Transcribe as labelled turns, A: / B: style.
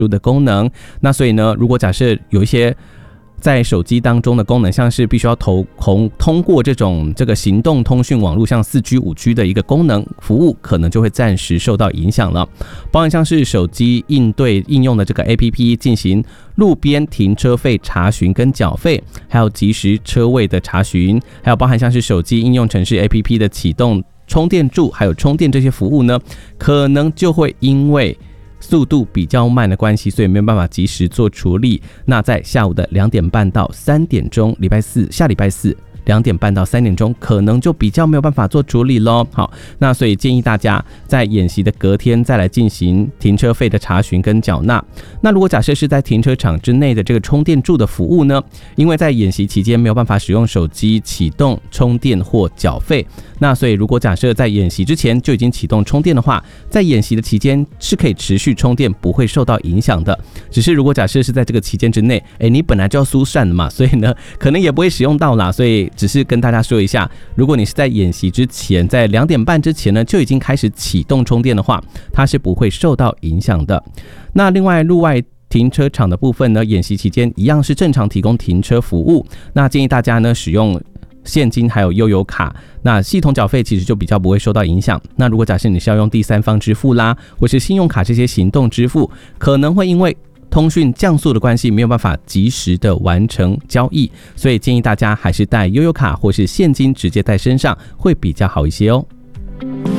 A: 的功能。那所以呢，如果假设有一些在手机当中的功能，像是必须要通过这个行动通讯网络，像4G、5G 的一个功能服务，可能就会暂时受到影响了。包含像是手机应用的这个 APP 进行路边停车费查询跟缴费，还有即时车位的查询，还有包含像是手机应用程式 APP 的启动、充电柱还有充电这些服务呢，可能就会因为速度比较慢的关系，所以没有办法及时做处理。那在下午的2点半到3点钟，下礼拜四2点半到3点钟，可能就比较没有办法做处理咯。好，那所以建议大家在演习的隔天再来进行停车费的查询跟缴纳。那如果假设是在停车场之内的这个充电柱的服务呢，因为在演习期间没有办法使用手机启动、充电或缴费，那所以如果假设在演习之前就已经启动充电的话，在演习的期间是可以持续充电，不会受到影响的。只是如果假设是在这个期间之内，你本来就要疏散的嘛，所以呢可能也不会使用到啦。所以只是跟大家说一下，如果你是在演习之前，在2点半之前呢就已经开始启动充电的话，它是不会受到影响的。那另外路外停车场的部分呢，演习期间一样是正常提供停车服务。那建议大家呢使用现金还有悠游卡，那系统缴费其实就比较不会受到影响。那如果假设你是要用第三方支付啦，或是信用卡这些行动支付，可能会因为通讯降速的关系没有办法及时的完成交易，所以建议大家还是带悠游卡或是现金直接在身上会比较好一些哦。